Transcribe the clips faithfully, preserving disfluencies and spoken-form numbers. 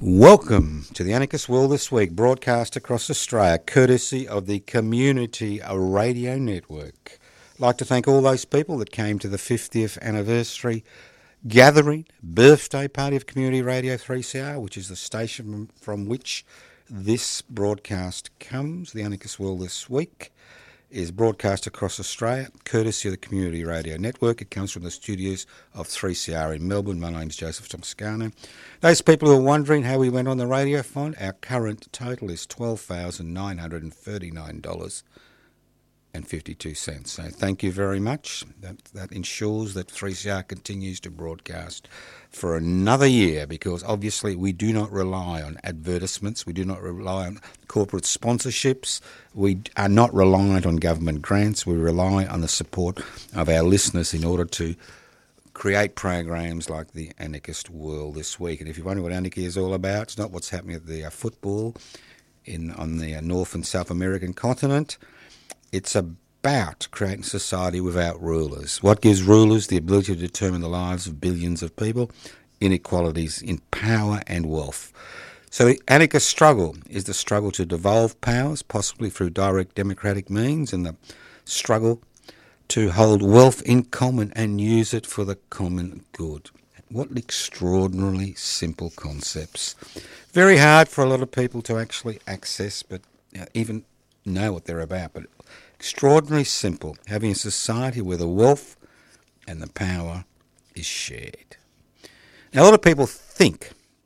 Welcome to the Anarchist World This Week, broadcast across Australia, courtesy of the Community Radio Network. I'd like to thank all those people that came to the fiftieth anniversary gathering, birthday party of Community Radio three C R, which is the station from which this broadcast comes. The Anarchist World This Week is broadcast across Australia, courtesy of the Community Radio Network. It comes from the studios of three C R in Melbourne. My name's Joseph Toscano. Those people who are wondering how we went on the radiophone, our current total is twelve thousand nine hundred thirty-nine dollars and fifty-two cents. So thank you very much. That, that ensures that three C R continues to broadcast for another year, because obviously we do not rely on advertisements, we do not rely on corporate sponsorships, we are not reliant on government grants, we rely on the support of our listeners in order to create programs like the Anarchist World This Week. And if you wonder what anarchy is all about, it's not what's happening at the uh, football in on the uh, North and South American continent. It's about creating a society without rulers. What gives rulers the ability to determine the lives of billions of people? Inequalities in power and wealth. So the anarchist struggle is the struggle to devolve powers, possibly through direct democratic means, and the struggle to hold wealth in common and use it for the common good. What extraordinarily simple concepts. Very hard for a lot of people to actually access, but you know, even know what they're about. But extraordinarily simple, having a society where the wealth and the power is shared. Now, a lot of people think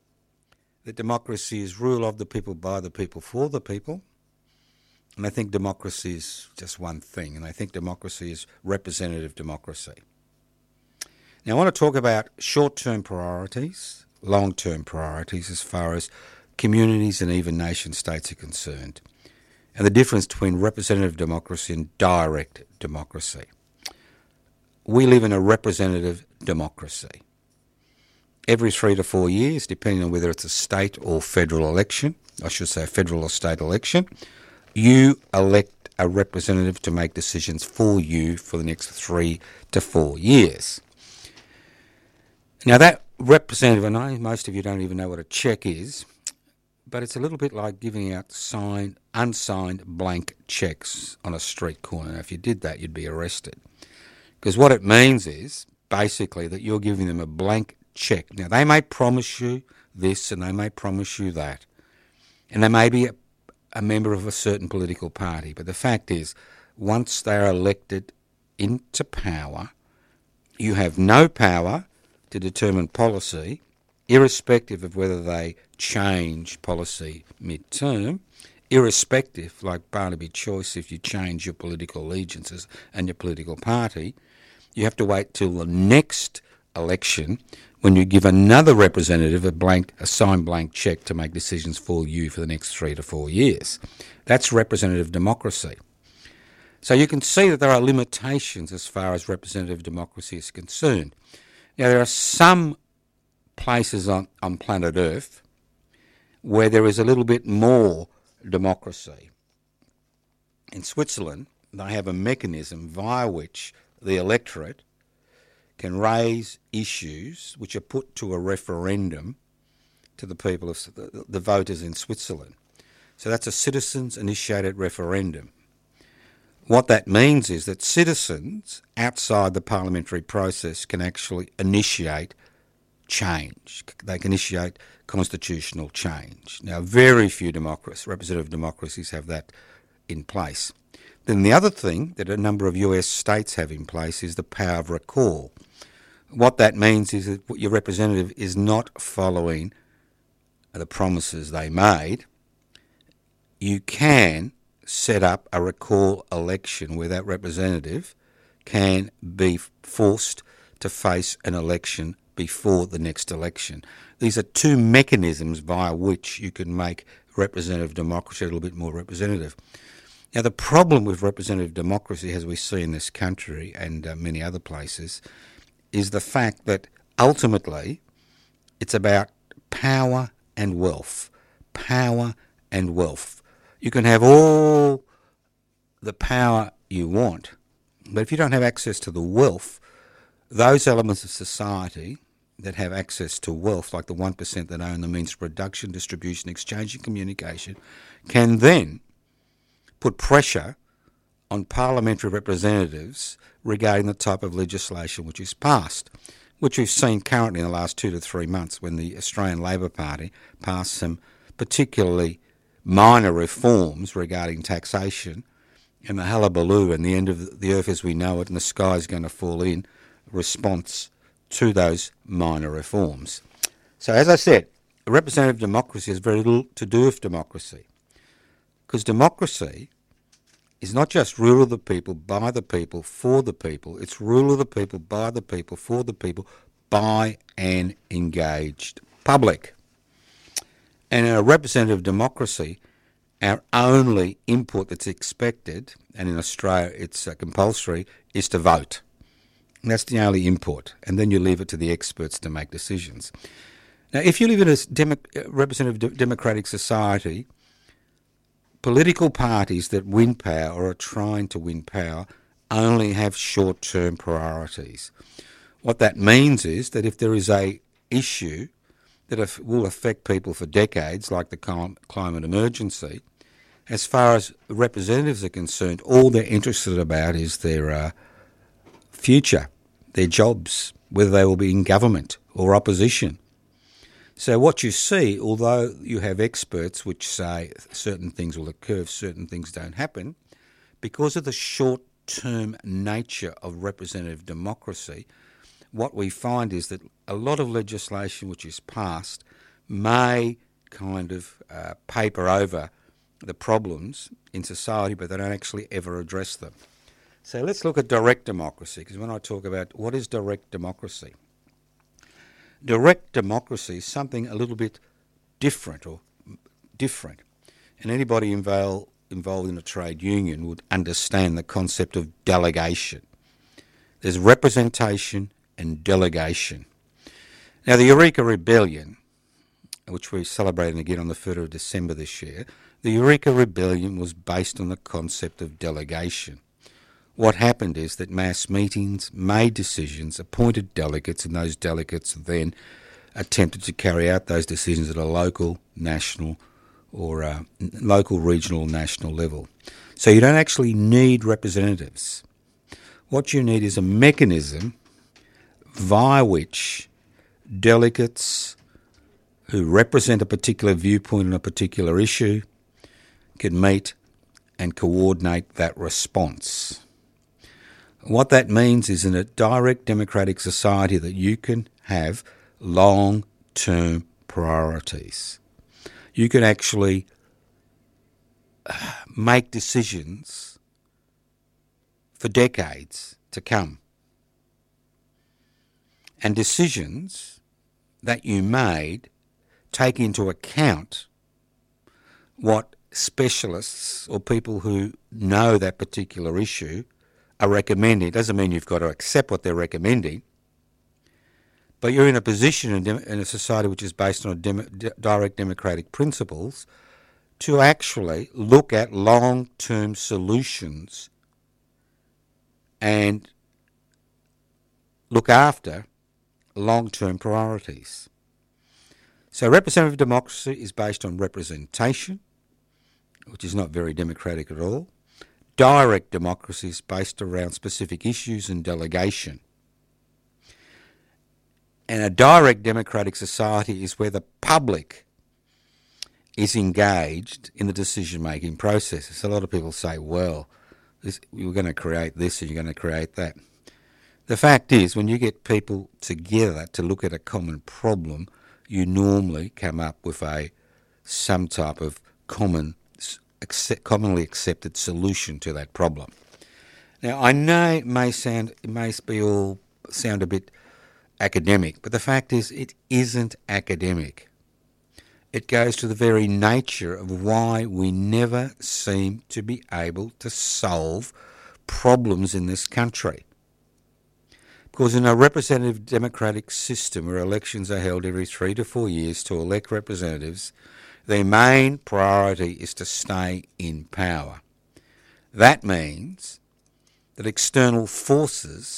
that democracy is rule of the people, by the people, for the people. And I think democracy is just one thing, and I think democracy is representative democracy. Now, I want to talk about short-term priorities, long-term priorities as far as communities and even nation-states are concerned, and the difference between representative democracy and direct democracy. We live in a representative democracy. Every three to four years, depending on whether it's a state or federal election, I should say a federal or state election, you elect a representative to make decisions for you for the next three to four years. Now that representative, I know most of you don't even know what a cheque is, but it's a little bit like giving out signed, unsigned blank cheques on a street corner. Now, if you did that, you'd be arrested. Because what it means is basically that you're giving them a blank cheque. Now, they may promise you this and they may promise you that, and they may be a, a member of a certain political party, but the fact is, once they are elected into power, you have no power to determine policy, irrespective of whether they change policy mid-term, irrespective, like Barnaby Choice, if you change your political allegiances and your political party, you have to wait till the next election when you give another representative a blank, a signed blank cheque to make decisions for you for the next three to four years. That's representative democracy. So you can see that there are limitations as far as representative democracy is concerned. Now, there are some places on, on planet Earth where there is a little bit more democracy. In Switzerland, they have a mechanism via which the electorate can raise issues which are put to a referendum to the people of the, the voters in Switzerland. So that's a citizens-initiated referendum. What that means is that citizens outside the parliamentary process can actually initiate change. They can initiate constitutional change. Now, very few democracies, representative democracies have that in place. Then the other thing that a number of U S states have in place is the power of recall. What that means is that your representative is not following the promises they made. You can set up a recall election where that representative can be forced to face an election before the next election. These are two mechanisms via which you can make representative democracy a little bit more representative. Now, the problem with representative democracy, as we see in this country and uh, many other places, is the fact that ultimately it's about power and wealth. Power and wealth. You can have all the power you want, but if you don't have access to the wealth, those elements of society that have access to wealth, like the one percent that own the means of production, distribution, exchange and communication, can then put pressure on parliamentary representatives regarding the type of legislation which is passed, which we've seen currently in the last two to three months when the Australian Labor Party passed some particularly minor reforms regarding taxation, and the hullabaloo and the end of the earth as we know it and the sky is going to fall in response to those minor reforms. So as I said, representative democracy has very little to do with democracy, because democracy is not just rule of the people, by the people, for the people. It's rule of the people, by the people, for the people, by an engaged public. And in a representative democracy, our only input that's expected, and in Australia it's uh, compulsory, is to vote. And that's the only input. And then you leave it to the experts to make decisions. Now, if you live in a demo- representative democratic society, political parties that win power or are trying to win power only have short-term priorities. What that means is that if there is a issue that will affect people for decades, like the climate emergency, as far as representatives are concerned, all they're interested about is their uh, future, their jobs, whether they will be in government or opposition. So what you see, although you have experts which say certain things will occur if certain things don't happen, because of the short-term nature of representative democracy, what we find is that a lot of legislation which is passed may kind of uh, paper over the problems in society, but they don't actually ever address them. So let's look at direct democracy, because when I talk about what is direct democracy, direct democracy is something a little bit different or different. And anybody involved, involved in a trade union would understand the concept of delegation. There's representation and delegation. Now, the Eureka Rebellion, which we're celebrating again on the third of December this year, the Eureka Rebellion was based on the concept of delegation. What happened is that mass meetings made decisions, appointed delegates, and those delegates then attempted to carry out those decisions at a local, national, or uh, local, regional, national level. So you don't actually need representatives. What you need is a mechanism via which delegates who represent a particular viewpoint on a particular issue can meet and coordinate that response. What that means is in a direct democratic society that you can have long-term priorities. You can actually make decisions for decades to come. And decisions that you made take into account what specialists or people who know that particular issue are recommending. It doesn't mean you've got to accept what they're recommending, but you're in a position in, dem- in a society which is based on dem- d- direct democratic principles to actually look at long-term solutions and look after long-term priorities. So representative democracy is based on representation, which is not very democratic at all. Direct democracy is based around specific issues and delegation. And a direct democratic society is where the public is engaged in the decision-making processes. A lot of people say, well, this, you're going to create this and you're going to create that. The fact is, when you get people together to look at a common problem, you normally come up with a some type of common, accept, commonly accepted solution to that problem. Now, I know it may sound, it may be all sound a bit academic, but the fact is, it isn't academic. It goes to the very nature of why we never seem to be able to solve problems in this country. Because in a representative democratic system where elections are held every three to four years to elect representatives, their main priority is to stay in power. That means that external forces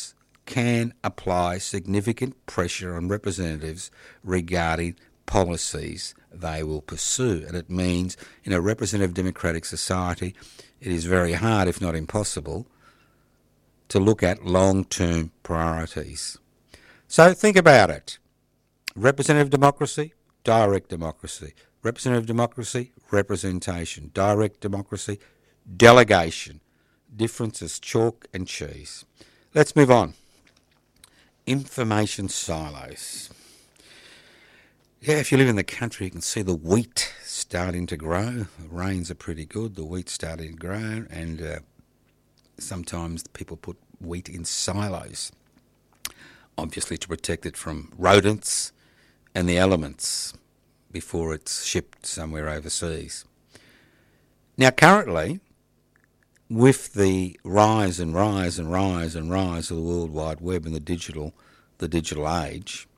can apply significant pressure on representatives regarding policies they will pursue. And it means in a representative democratic society, it is very hard, if not impossible, to look at long-term priorities. So think about it. Representative democracy, direct democracy. Representative democracy, representation. Direct democracy, delegation. Differences, chalk and cheese. Let's move on. Information silos. Yeah, if you live in the country, you can see the wheat starting to grow. The rains are pretty good. The wheat's starting to grow, and uh, sometimes people put wheat in silos, obviously to protect it from rodents and the elements before it's shipped somewhere overseas. Now, currently, with the rise and rise and rise and rise of the World Wide Web and the digital, the digital age,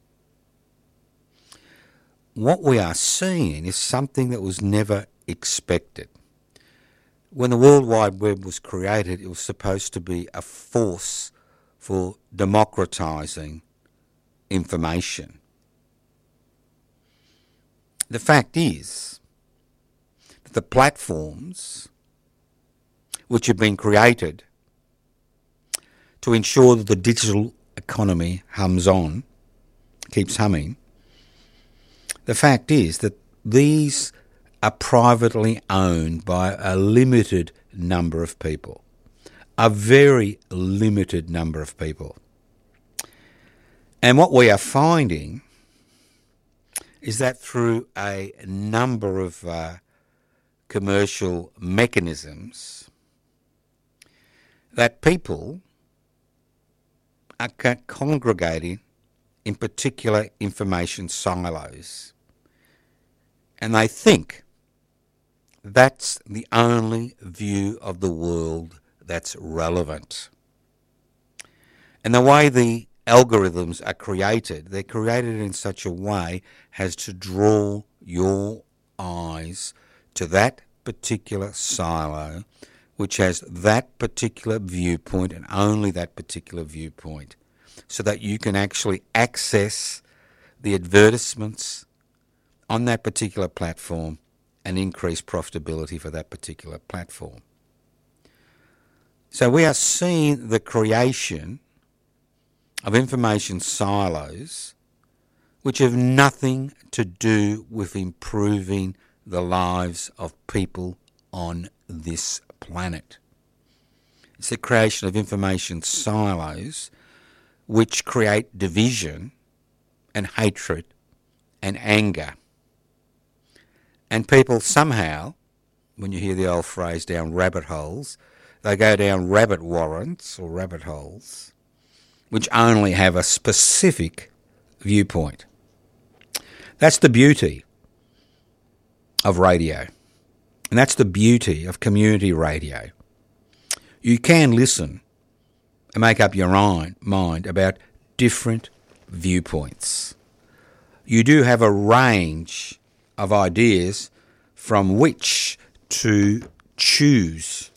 what we are seeing is something that was never expected. When the World Wide Web was created, it was supposed to be a force for democratising information. The fact is that the platforms which have been created to ensure that the digital economy hums on, keeps humming, the fact is that these are privately owned by a limited number of people, a very limited number of people. And what we are finding is that through a number of uh, commercial mechanisms, that people are congregating in particular information silos. And they think that's the only view of the world that's relevant. And the way the algorithms are created, they're created in such a way as to draw your eyes to that particular silo, which has that particular viewpoint and only that particular viewpoint, so that you can actually access the advertisements on that particular platform and increase profitability for that particular platform. So we are seeing the creation of information silos which have nothing to do with improving the lives of people on this planet. It's the creation of information silos which create division and hatred and anger. And people somehow, when you hear the old phrase down rabbit holes, they go down rabbit warrants or rabbit holes, which only have a specific viewpoint. That's the beauty of radio. And that's the beauty of community radio. You can listen and make up your own mind about different viewpoints. You do have a range of ideas from which to choose.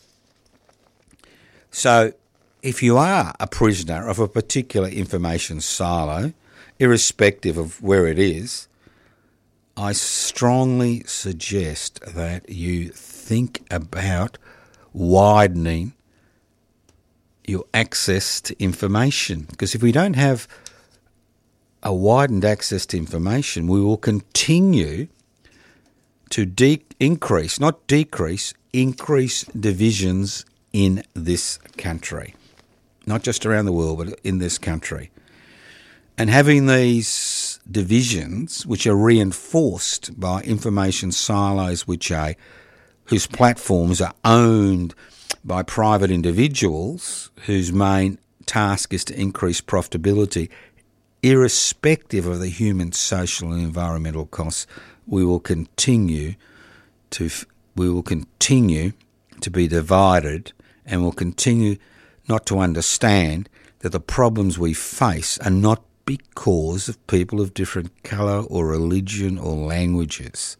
So if you are a prisoner of a particular information silo, irrespective of where it is, I strongly suggest that you think about widening your access to information. Because if we don't have a widened access to information, we will continue to de- increase, not decrease, increase divisions in this country. Not just around the world, but in this country. And having these divisions, which are reinforced by information silos, which are whose platforms are owned by private individuals, whose main task is to increase profitability, irrespective of the human, social, and environmental costs, we will continue to we will continue to be divided, and will continue not to understand that the problems we face are not because of people of different colour or religion or languages,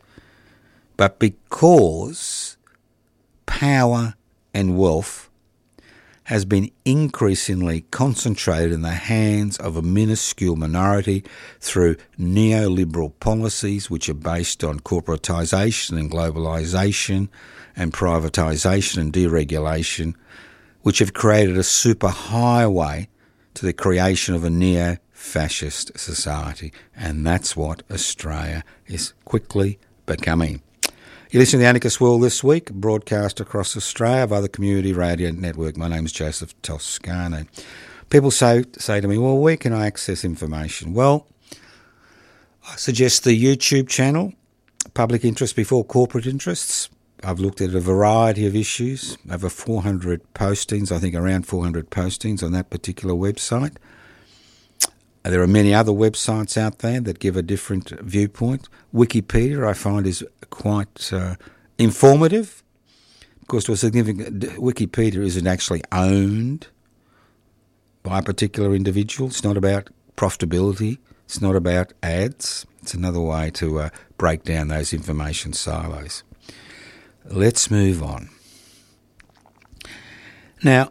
but because power and wealth has been increasingly concentrated in the hands of a minuscule minority through neoliberal policies which are based on corporatisation and globalisation and privatisation and deregulation, which have created a superhighway to the creation of a neo-fascist society. And that's what Australia is quickly becoming. You listen to the Anarchist World This Week, broadcast across Australia via the Community Radio Network. My name is Joseph Toscano. People say say to me, well, where can I access information? Well, I suggest the YouTube channel, Public Interest Before Corporate Interests. I've looked at a variety of issues, over four hundred postings, I think around four hundred postings on that particular website. There are many other websites out there that give a different viewpoint. Wikipedia, I find, is quite uh, informative. Of course, to a significant, Wikipedia isn't actually owned by a particular individual. It's not about profitability. It's not about ads. It's another way to uh, break down those information silos. Let's move on. Now,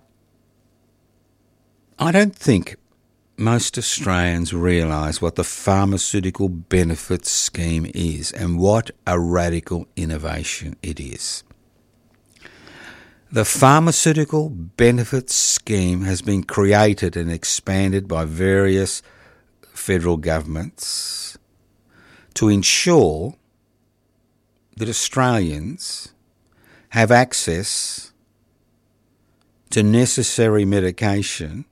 I don't think most Australians realise what the pharmaceutical benefits scheme is and what a radical innovation it is. The pharmaceutical benefits scheme has been created and expanded by various federal governments to ensure that Australians have access to necessary medication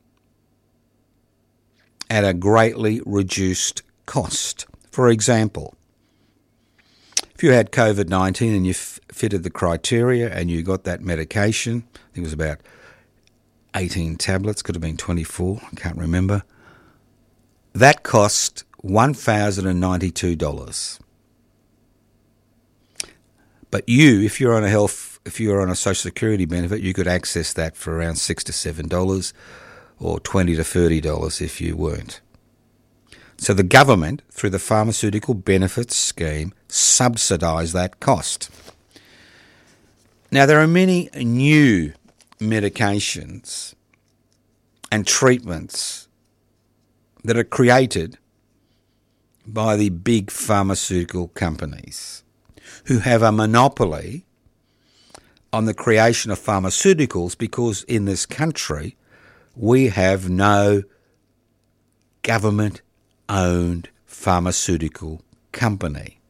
at a greatly reduced cost. For example, if you had COVID nineteen and you f- fitted the criteria and you got that medication, I think it was about eighteen tablets, could have been twenty-four, I can't remember, that cost one thousand ninety-two dollars. But you, if you're on a health, if you're on a social security benefit, you could access that for around six to seven dollars, or twenty to thirty dollars if you weren't. So the government, through the pharmaceutical benefits scheme, subsidised that cost. Now, there are many new medications and treatments that are created by the big pharmaceutical companies who have a monopoly on the creation of pharmaceuticals, because in this country we have no government-owned pharmaceutical company.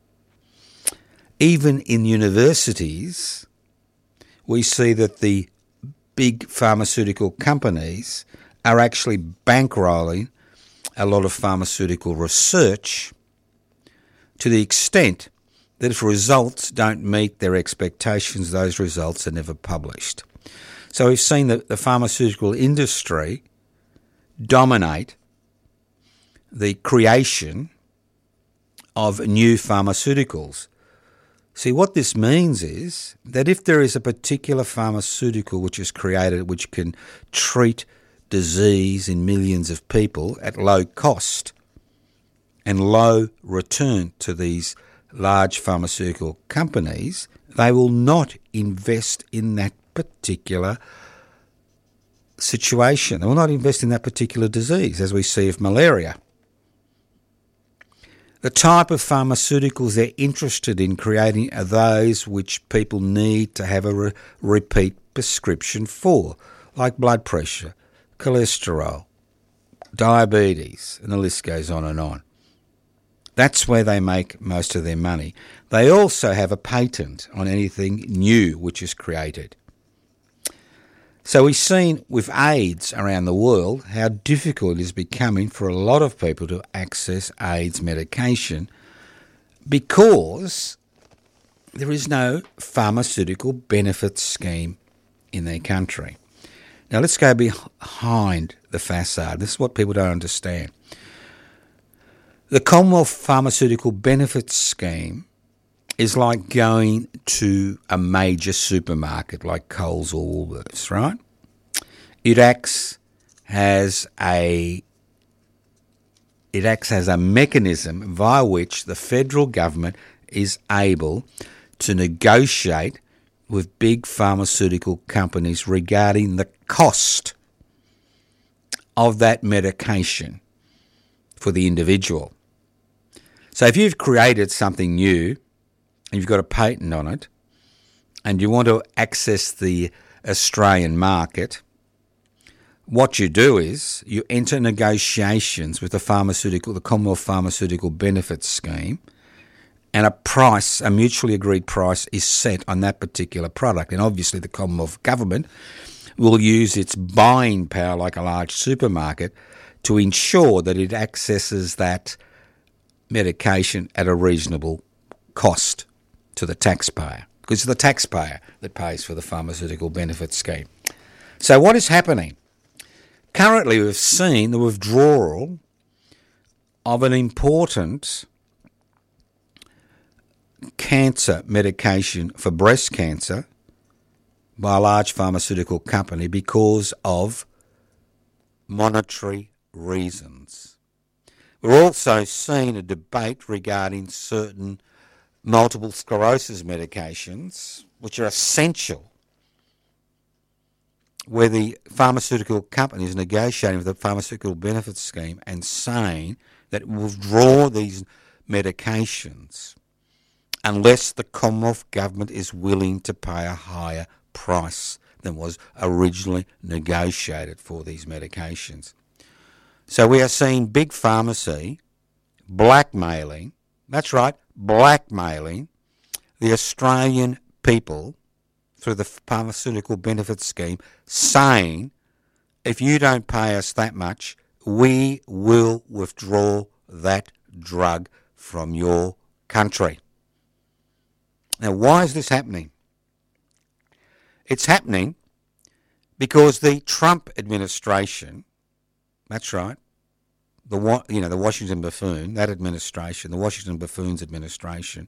Even in universities, we see that the big pharmaceutical companies are actually bankrolling a lot of pharmaceutical research to the extent that if results don't meet their expectations, those results are never published. So we've seen the, the pharmaceutical industry dominate the creation of new pharmaceuticals. See, what this means is that if there is a particular pharmaceutical which is created which can treat disease in millions of people at low cost and low return to these large pharmaceutical companies, they will not invest in that particular situation. They will not invest in that particular disease, as we see of malaria. The type of pharmaceuticals they're interested in creating are those which people need to have a re- repeat prescription for, like blood pressure, cholesterol, diabetes, and the list goes on and on. That's where they make most of their money. They also have a patent on anything new which is created. So we've seen with AIDS around the world how difficult it is becoming for a lot of people to access AIDS medication because there is no pharmaceutical benefits scheme in their country. Now let's go behind the facade. This is what people don't understand. The Commonwealth Pharmaceutical Benefits Scheme is like going to a major supermarket like Coles or Woolworths, right? It acts as a it acts as a mechanism via which the federal government is able to negotiate with big pharmaceutical companies regarding the cost of that medication for the individual. So if you've created something new and you've got a patent on it and you want to access the Australian market, what you do is you enter negotiations with the pharmaceutical, the Commonwealth Pharmaceutical Benefits Scheme, and a price, a mutually agreed price, is set on that particular product. And obviously the Commonwealth Government will use its buying power like a large supermarket to ensure that it accesses that medication at a reasonable cost to the taxpayer, because it's the taxpayer that pays for the Pharmaceutical Benefits Scheme. So what is happening? Currently we've seen the withdrawal of an important cancer medication for breast cancer by a large pharmaceutical company because of monetary reasons. We're also seeing a debate regarding certain multiple sclerosis medications, which are essential, where the pharmaceutical company is negotiating with the Pharmaceutical Benefits Scheme and saying that it will withdraw these medications unless the Commonwealth Government is willing to pay a higher price than was originally negotiated for these medications. So we are seeing big pharmacy blackmailing, that's right, blackmailing the Australian people through the Pharmaceutical Benefits Scheme, saying, if you don't pay us that much, we will withdraw that drug from your country. Now, why is this happening? It's happening because the Trump administration, that's right, the you know the Washington buffoon, that administration, the Washington buffoons administration,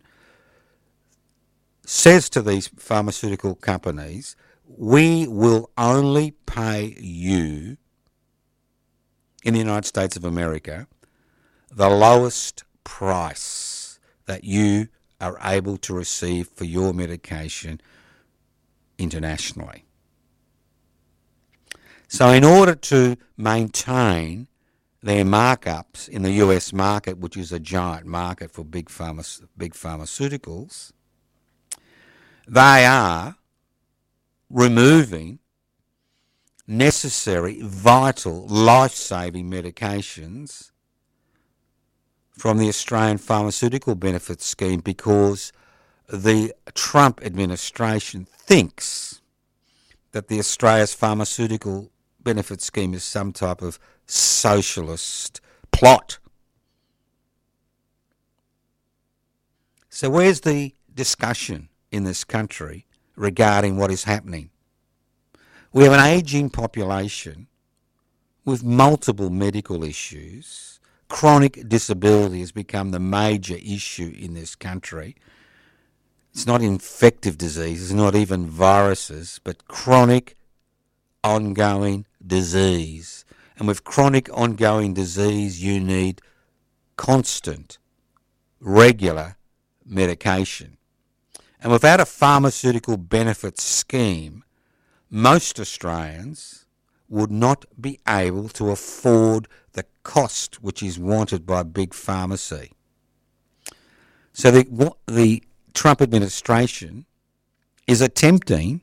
says to these pharmaceutical companies, we will only pay you in the United States of America the lowest price that you are able to receive for your medication internationally. So in order to maintain their markups in the U S market, which is a giant market for big pharma, big pharmaceuticals, they are removing necessary, vital, life-saving medications from the Australian Pharmaceutical Benefits Scheme because the Trump administration thinks that the Australia's Pharmaceutical Benefits Scheme is some type of socialist plot. So where's the discussion in this country regarding what is happening? We have an ageing population with multiple medical issues. Chronic disability has become the major issue in this country. It's not infective diseases, not even viruses, but chronic ongoing disease. And with chronic ongoing disease, you need constant, regular medication. And without a pharmaceutical benefits scheme, most Australians would not be able to afford the cost which is wanted by big pharmacy. So the, the Trump administration is attempting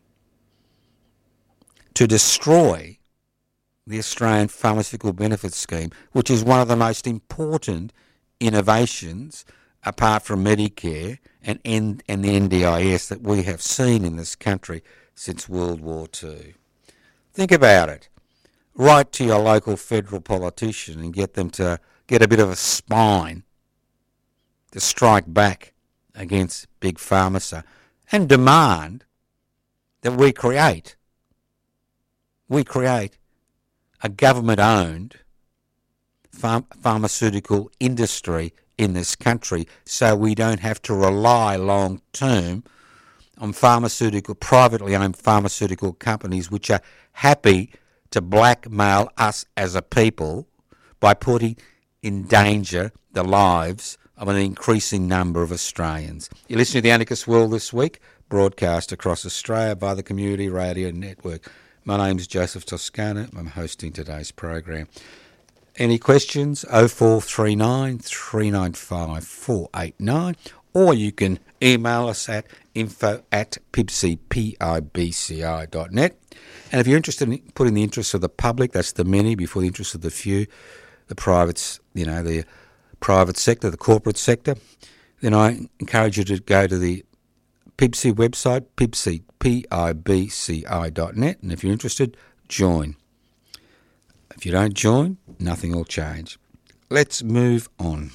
to destroy the Australian Pharmaceutical Benefits Scheme, which is one of the most important innovations apart from Medicare and, and, and the N D I S that we have seen in this country since World War Two. Think about it. Write to your local federal politician and get them to get a bit of a spine to strike back against Big Pharma and demand that we create, we create a government-owned pharm- pharmaceutical industry in this country so we don't have to rely long-term on pharmaceutical, privately owned pharmaceutical companies which are happy to blackmail us as a people by putting in danger the lives of an increasing number of Australians. You're listening to The Anarchist World this week, broadcast across Australia by the Community Radio Network. My name's Joseph Toscano. I'm hosting today's program. Any questions? oh four three nine, three nine five, four eight nine, or you can email us at info at pibci, P I B C I dot net. And if you're interested in putting the interests of the public, that's the many, before the interests of the few, the privates, you know, the private sector, the corporate sector, then I encourage you to go to the Pibci website, Pibci, P I B C I dot net, and if you're interested, join. If you don't join, nothing will change. Let's move on.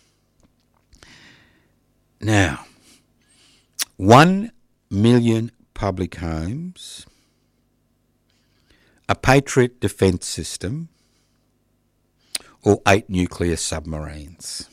Now, one million public homes, a Patriot defence system, or eight nuclear submarines.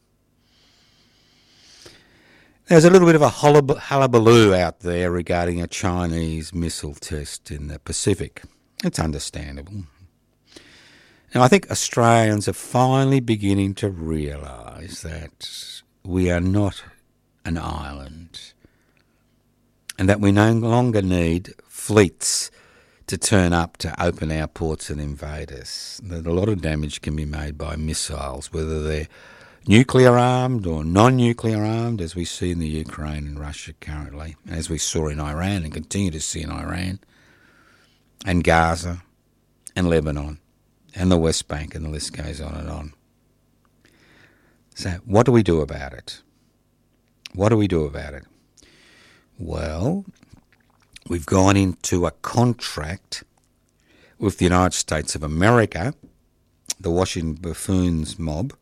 There's a little bit of a hullabaloo out there regarding a Chinese missile test in the Pacific. It's understandable. Now, I think Australians are finally beginning to realise that we are not an island and that we no longer need fleets to turn up to open our ports and invade us. That a lot of damage can be made by missiles, whether they're nuclear armed or non-nuclear armed, as we see in the Ukraine and Russia currently, as we saw in Iran and continue to see in Iran and Gaza and Lebanon and the West Bank, and the list goes on and on. So what do we do about it? What do we do about it? Well, we've gone into a contract with the United States of America, the Washington buffoons mob,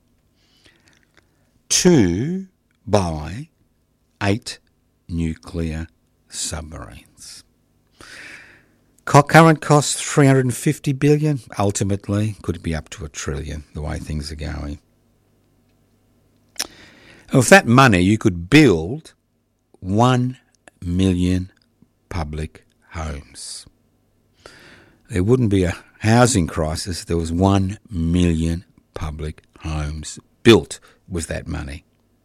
to buy eight nuclear submarines. Co- current cost three hundred fifty billion dollars. Ultimately, could be up to a trillion, the way things are going. And with that money, you could build one million public homes. There wouldn't be a housing crisis if there was one million public homes built with that money.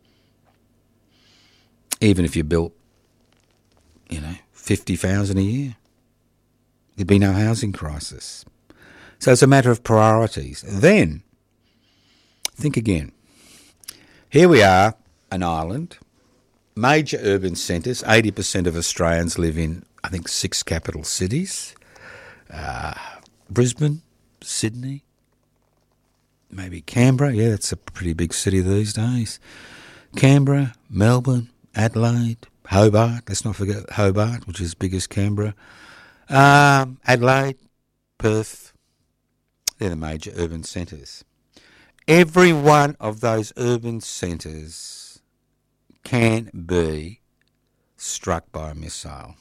Even if you built, you know, fifty thousand a year, there'd be no housing crisis. So it's a matter of priorities. Then, think again. Here we are, an island, major urban centres. eighty percent of Australians live in, I think, six capital cities. Uh, Brisbane, Sydney, maybe Canberra. Yeah, that's a pretty big city these days. Canberra, Melbourne, Adelaide, Hobart. Let's not forget Hobart, which is as big as Canberra. Um, Adelaide, Perth. They're the major urban centres. Every one of those urban centres can be struck by a missile.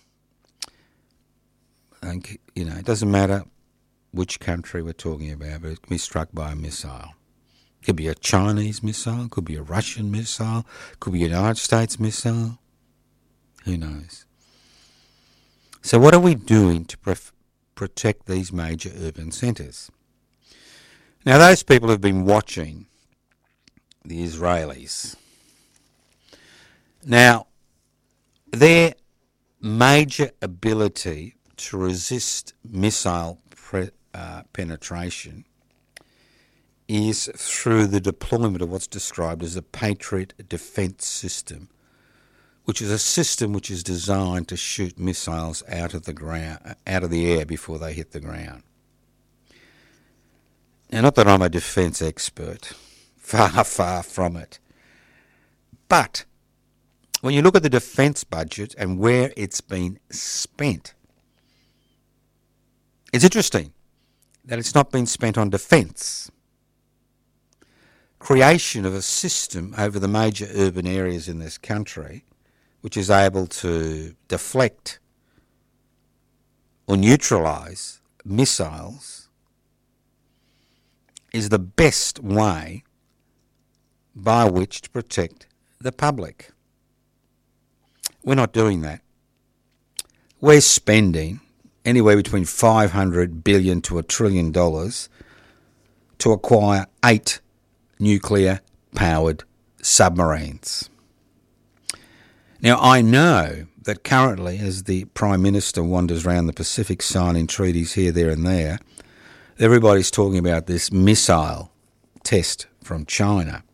And, you know, it doesn't matter which country we're talking about, but it can be struck by a missile. It could be a Chinese missile, could be a Russian missile, could be a United States missile. Who knows? So what are we doing to pre- protect these major urban centres? Now, those people have been watching the Israelis. Now, their major ability to resist missile pre- uh, penetration is through the deployment of what's described as a Patriot defence system, which is a system which is designed to shoot missiles out of the ground, out of the air before they hit the ground. Now, not that I'm a defence expert, far, far from it. But when you look at the defence budget and where it's been spent, it's interesting that it's not been spent on defence. Creation of a system over the major urban areas in this country which is able to deflect or neutralise missiles is the best way by which to protect the public. We're not doing that. We're spending anywhere between five hundred billion dollars to a trillion dollars to acquire eight nuclear-powered submarines. Now, I know that currently, as the Prime Minister wanders around the Pacific signing treaties here, there and there, everybody's talking about this missile test from China,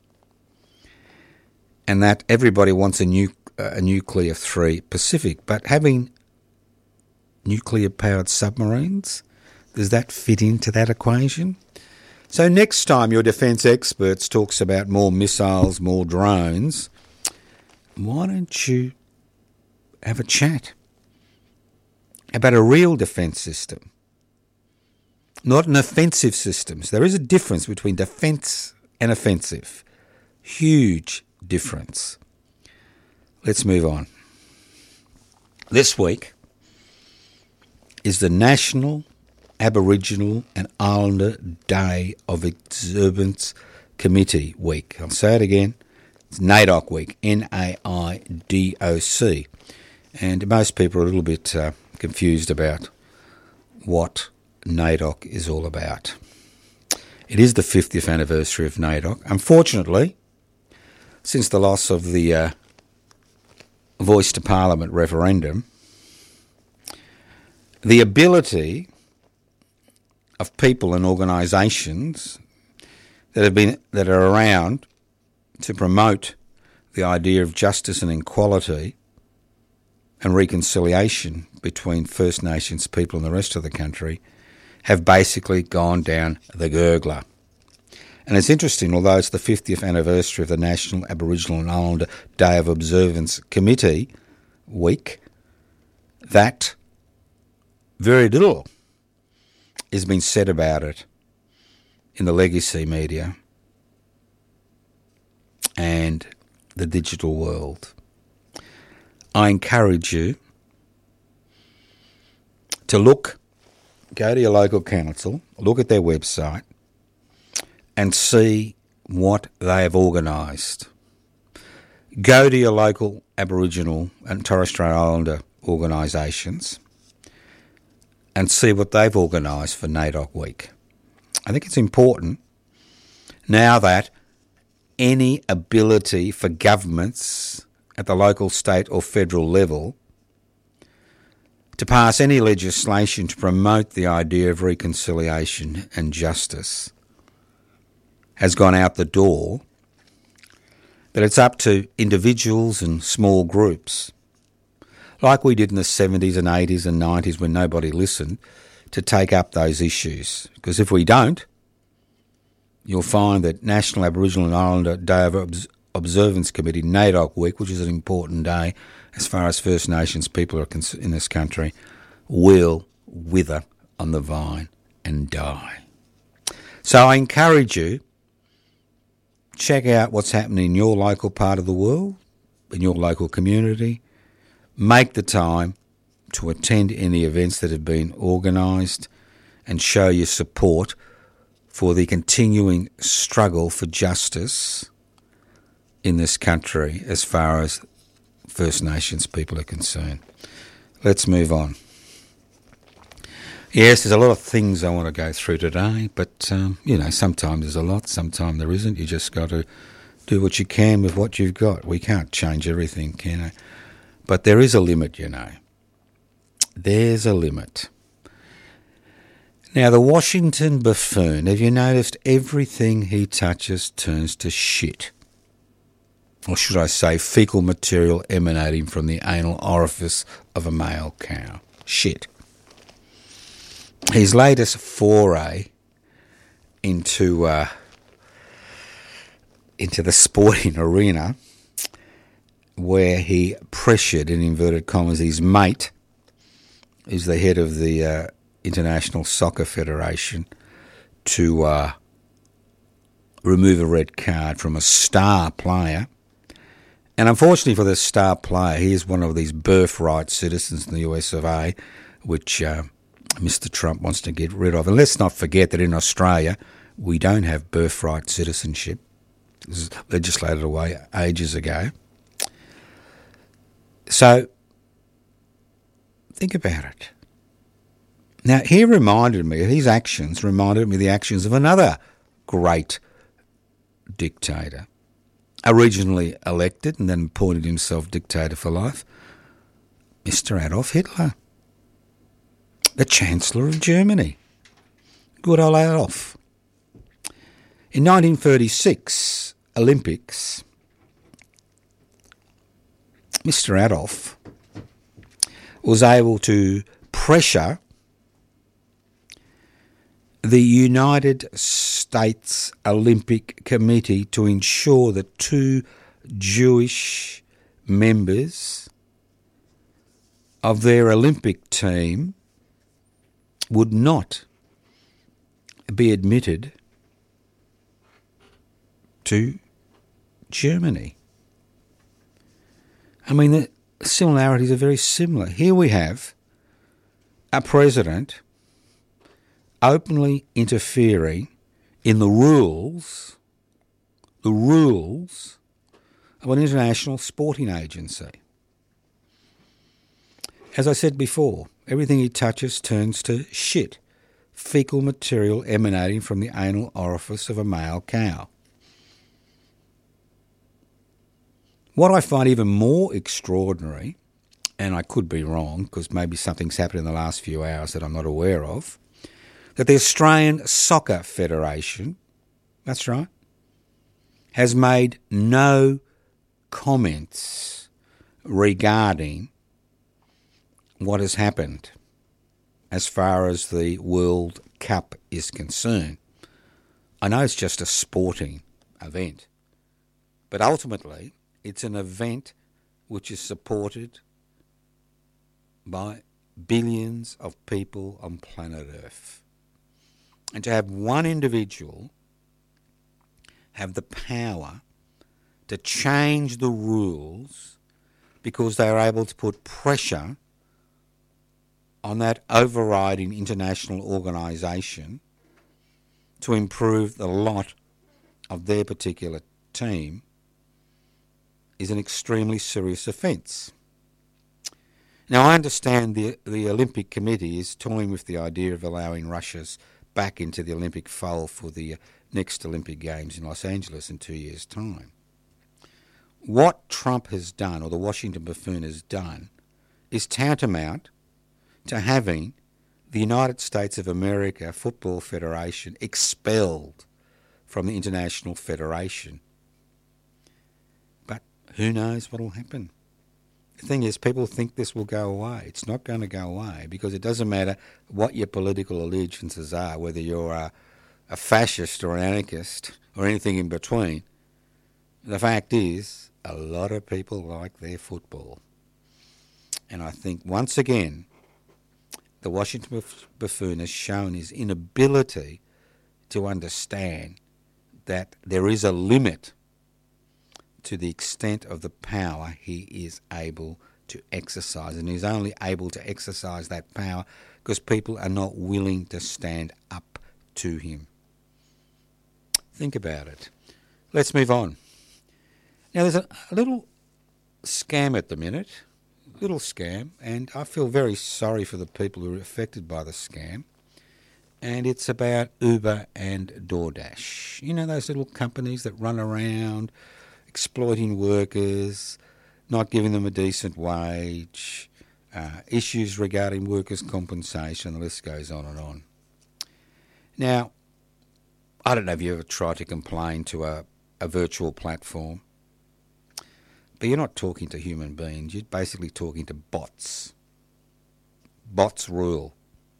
and that everybody wants a, nu- a nuclear-free Pacific. But having nuclear-powered submarines, does that fit into that equation? So next time your defence experts talks about more missiles, more drones, why don't you have a chat about a real defence system, not an offensive system. There is a difference between defence and offensive. Huge difference. Let's move on. This week is the National Aboriginal and Islander Day of Observance Committee Week. I'll say it again. It's NAIDOC Week, N A I D O C. And most people are a little bit uh, confused about what NAIDOC is all about. It is the fiftieth anniversary of NAIDOC. Unfortunately, since the loss of the uh, Voice to Parliament referendum, the ability of people and organisations that have been that are around to promote the idea of justice and equality and reconciliation between First Nations people and the rest of the country have basically gone down the gurgler. And it's interesting, although it's the fiftieth anniversary of the National Aboriginal and Islander Day of Observance Committee Week, that very little has been said about it in the legacy media and the digital world. I encourage you to look, go to your local council, look at their website and see what they have organised. Go to your local Aboriginal and Torres Strait Islander organisations and see what they've organised for NAIDOC Week. I think it's important now that any ability for governments at the local, state or federal level to pass any legislation to promote the idea of reconciliation and justice has gone out the door, that it's up to individuals and small groups, like we did in the seventies and eighties and nineties when nobody listened, to take up those issues. Because if we don't, you'll find that National Aboriginal and Islander Day of Obs- Observance Committee, NAIDOC Week, which is an important day as far as First Nations people are cons- in this country, will wither on the vine and die. So I encourage you, check out what's happening in your local part of the world, in your local community. Make the time to attend any events that have been organised and show your support for the continuing struggle for justice in this country as far as First Nations people are concerned. Let's move on. Yes, there's a lot of things I want to go through today, but, um, you know, sometimes there's a lot, sometimes there isn't. You just got to do what you can with what you've got. We can't change everything, can I? But there is a limit, you know. There's a limit. Now, the Washington buffoon, have you noticed everything he touches turns to shit? Or should I say fecal material emanating from the anal orifice of a male cow. Shit. His latest foray into uh, into the sporting arena, where he pressured, in inverted commas, his mate, who's the head of the uh, International Soccer Federation, to uh, remove a red card from a star player. And unfortunately for the star player, he is one of these birthright citizens in the U S of A, which uh, Mister Trump wants to get rid of. And let's not forget that in Australia, we don't have birthright citizenship. This was legislated away ages ago. So, think about it. Now, he reminded me, his actions reminded me of the actions of another great dictator, originally elected and then appointed himself dictator for life, Mister Adolf Hitler, the Chancellor of Germany. Good old Adolf. In nineteen thirty-six Olympics, Mister Adolf was able to pressure the United States Olympic Committee to ensure that two Jewish members of their Olympic team would not be admitted to Germany. I mean, the similarities are very similar. Here we have a president openly interfering in the rules, the rules of an international sporting agency. As I said before, everything he touches turns to shit, fecal material emanating from the anal orifice of a male cow. What I find even more extraordinary, and I could be wrong because maybe something's happened in the last few hours that I'm not aware of, that the Australian Soccer Federation, that's right, has made no comments regarding what has happened as far as the World Cup is concerned. I know it's just a sporting event, but ultimately it's an event which is supported by billions of people on planet Earth. And to have one individual have the power to change the rules because they are able to put pressure on that overriding international organisation to improve the lot of their particular team is an extremely serious offence. Now, I understand the the Olympic Committee is toying with the idea of allowing Russia's back into the Olympic fold for the next Olympic Games in Los Angeles in two years' time. What Trump has done, or the Washington buffoon has done, is tantamount to having the United States of America Football Federation expelled from the International Federation. But who knows what will happen? The thing is, people think this will go away. It's not going to go away because it doesn't matter what your political allegiances are, whether you're a, a fascist or an anarchist or anything in between. The fact is, a lot of people like their football. And I think, once again, the Washington buffoon has shown his inability to understand that there is a limit to the extent of the power he is able to exercise. And he's only able to exercise that power because people are not willing to stand up to him. Think about it. Let's move on. Now, there's a, a little scam at the minute, little scam, and I feel very sorry for the people who are affected by the scam. And it's about Uber and DoorDash. You know, those little companies that run around exploiting workers, not giving them a decent wage, uh, issues regarding workers' compensation, the list goes on and on. Now, I don't know if you ever tried to complain to a, a virtual platform, but you're not talking to human beings, you're basically talking to bots. Bots rule.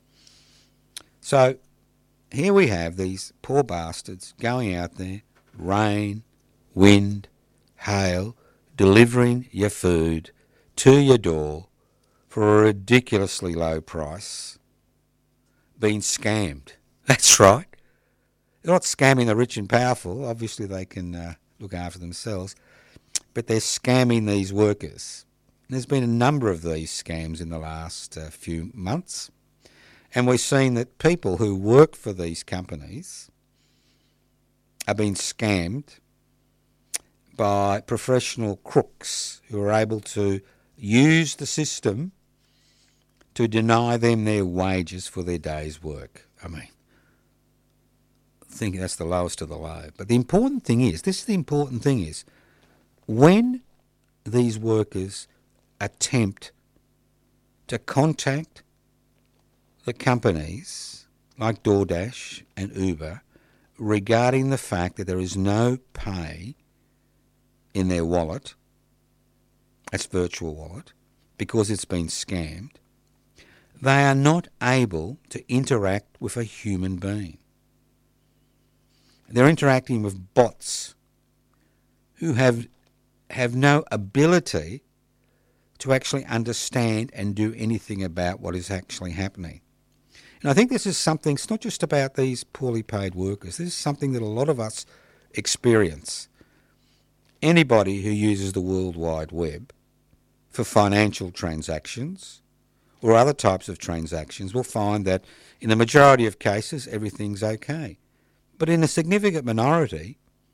So here we have these poor bastards going out there, rain, wind, hail, delivering your food to your door for a ridiculously low price, being scammed. That's right. They're not scamming the rich and powerful. Obviously they can uh, look after themselves, but they're scamming these workers. There's been a number of these scams in the last uh, few months, and we've seen that people who work for these companies are being scammed by professional crooks who are able to use the system to deny them their wages for their day's work. I mean, I think that's the lowest of the low. But the important thing is, this is the important thing is, when these workers attempt to contact the companies like DoorDash and Uber regarding the fact that there is no pay in their wallet, that's virtual wallet, because it's been scammed, they are not able to interact with a human being. They're interacting with bots who have have no ability to actually understand and do anything about what is actually happening. And I think this is something, it's not just about these poorly paid workers, this is something that a lot of us experience. Anybody who uses the World Wide Web for financial transactions or other types of transactions will find that in the majority of cases everything's okay. But in a significant minority,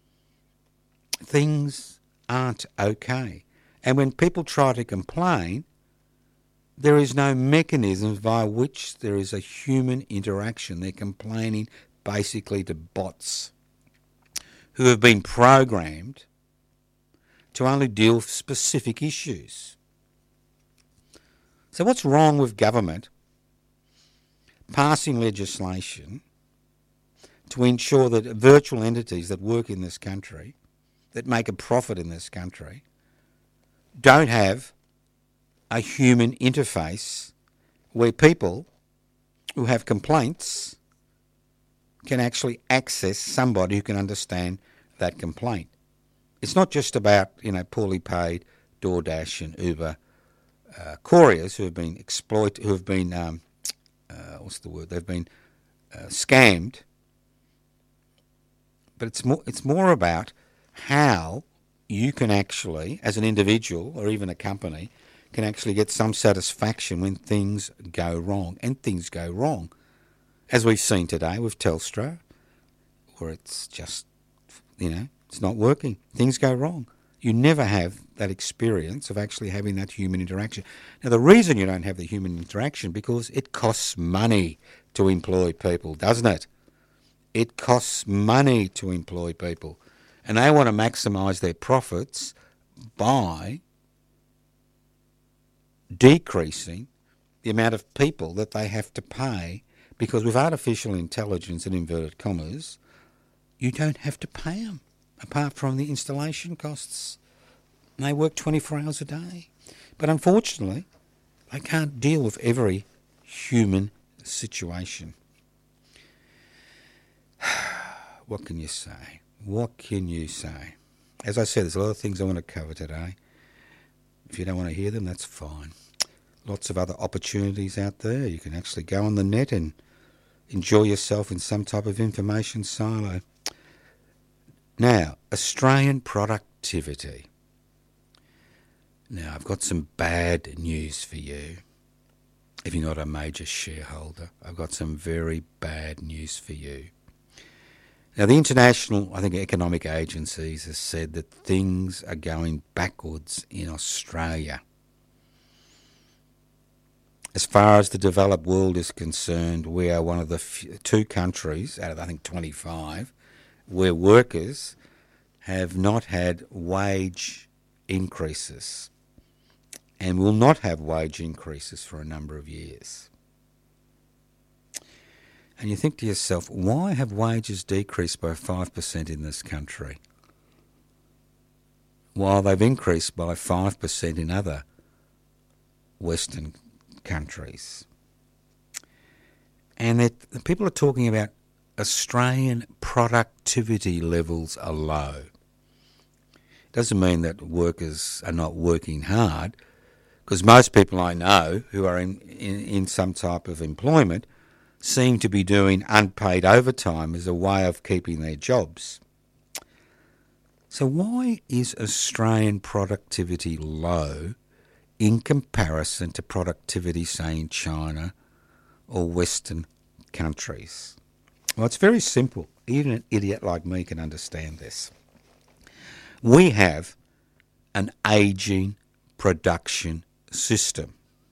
things aren't okay. And when people try to complain, there is no mechanism via which there is a human interaction. They're complaining basically to bots who have been programmed to only deal with specific issues. So what's wrong with government passing legislation to ensure that virtual entities that work in this country, that make a profit in this country, don't have a human interface where people who have complaints can actually access somebody who can understand that complaint? It's not just about, you know, poorly paid DoorDash and Uber uh, couriers who have been exploited, who have been, um, uh, what's the word? They've been uh, scammed. But it's more, it's more about how you can actually, as an individual or even a company, can actually get some satisfaction when things go wrong. And things go wrong. As we've seen today with Telstra, where it's just, you know, it's not working. Things go wrong. You never have that experience of actually having that human interaction. Now, the reason you don't have the human interaction, because it costs money to employ people, doesn't it? It costs money to employ people. And they want to maximise their profits by decreasing the amount of people that they have to pay, because with artificial intelligence, in inverted commas, you don't have to pay them, apart from the installation costs. And they work twenty-four hours a day. But unfortunately, they can't deal with every human situation. What can you say? What can you say? As I said, there's a lot of things I want to cover today. If you don't want to hear them, that's fine. Lots of other opportunities out there. You can actually go on the net and enjoy yourself in some type of information silo. Now, Australian productivity. Now, I've got some bad news for you. If you're not a major shareholder, I've got some very bad news for you. Now, the international, I think, economic agencies have said that things are going backwards in Australia. As far as the developed world is concerned, we are one of the few, two countries out of, I think, twenty-five, where workers have not had wage increases and will not have wage increases for a number of years. And you think to yourself, why have wages decreased by five percent in this country, while they've increased by five percent in other Western countries? And that people are talking about Australian productivity levels are low. It doesn't mean that workers are not working hard, because most people I know who are in, in, in some type of employment seem to be doing unpaid overtime as a way of keeping their jobs. So why is Australian productivity low in comparison to productivity, say, in China or Western countries? Well, it's very simple. Even an idiot like me can understand this. We have an ageing production system.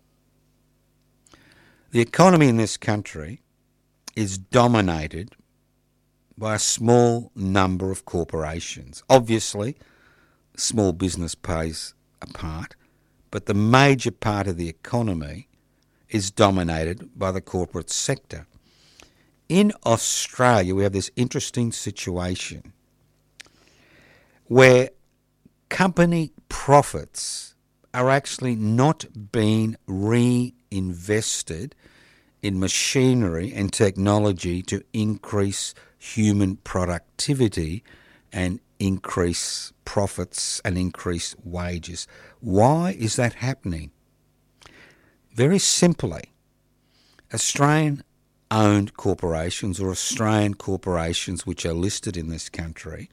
The economy in this country is dominated by a small number of corporations. Obviously, small business plays a part, but the major part of the economy is dominated by the corporate sector. In Australia, we have this interesting situation where company profits are actually not being reinvested in machinery and technology to increase human productivity and increase profits and increase wages. Why is that happening? Very simply, Australian-owned corporations or Australian corporations which are listed in this country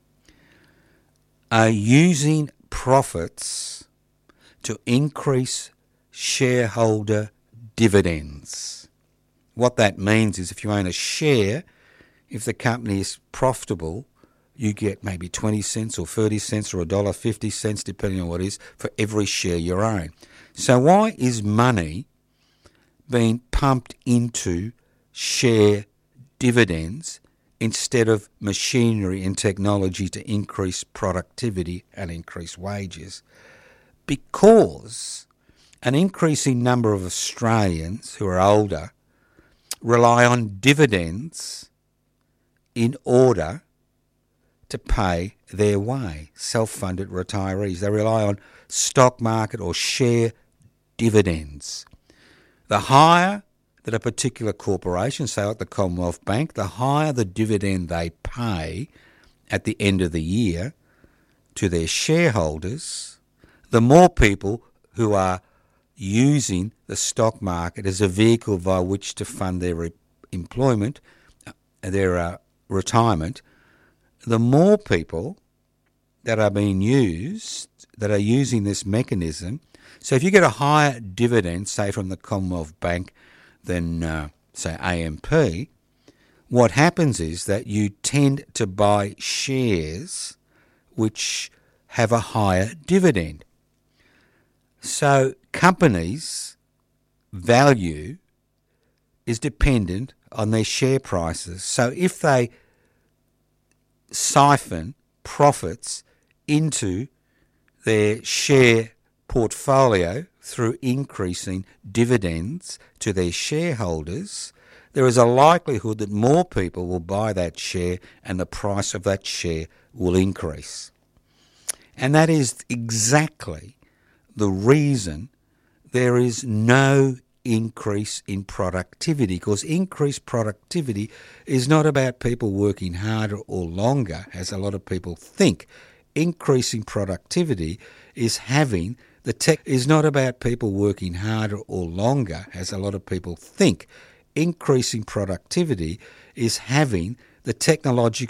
are using profits to increase shareholder dividends. What that means is if you own a share, if the company is profitable, you get maybe twenty cents or thirty cents or one dollar fifty cents, depending on what it is, for every share you own. So why is money being pumped into share dividends instead of machinery and technology to increase productivity and increase wages? Because an increasing number of Australians who are older rely on dividends in order to pay their way, self-funded retirees. They rely on stock market or share dividends. The higher that a particular corporation, say like the Commonwealth Bank, the higher the dividend they pay at the end of the year to their shareholders, the more people who are using the stock market as a vehicle by which to fund their re- employment, their uh, retirement, the more people that are being used, that are using this mechanism. So if you get a higher dividend, say from the Commonwealth Bank than, uh, say, A M P, what happens is that you tend to buy shares which have a higher dividend. So companies' value is dependent on their share prices. So if they siphon profits into their share portfolio through increasing dividends to their shareholders, there is a likelihood that more people will buy that share and the price of that share will increase. And that is exactly the reason there is no increase in productivity, because increased productivity is not about people working harder or longer, as a lot of people think. Increasing productivity is having the tech is not about people working harder or longer, as a lot of people think. Increasing productivity is having the technological